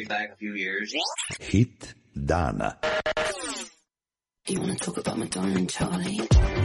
back a few years. Hit dana. You wanna talk about Madonna and Charlie?